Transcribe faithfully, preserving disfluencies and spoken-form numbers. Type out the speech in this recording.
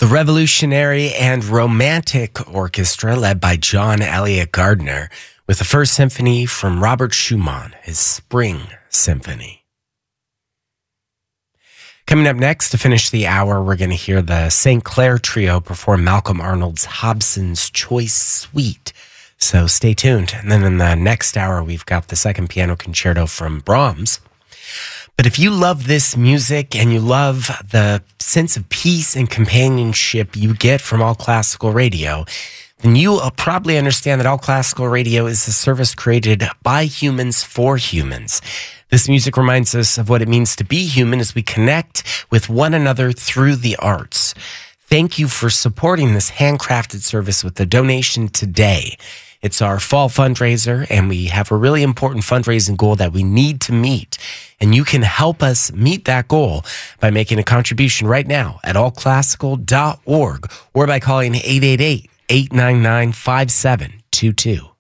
The Revolutionary and Romantic Orchestra, led by John Elliott Gardner, with the First Symphony from Robert Schumann, his Spring Symphony. Coming up next to finish the hour, we're going to hear the Saint Clair Trio perform Malcolm Arnold's Hobson's Choice Suite. So stay tuned. And then in the next hour, we've got the second piano concerto from Brahms. But if you love this music and you love the sense of peace and companionship you get from All Classical Radio, then you will probably understand that All Classical Radio is a service created by humans for humans. This music reminds us of what it means to be human as we connect with one another through the arts. Thank you for supporting this handcrafted service with a donation today. It's our fall fundraiser, and we have a really important fundraising goal that we need to meet. And you can help us meet that goal by making a contribution right now at all classical dot org or by calling eight eight eight, eight nine nine, five seven two two.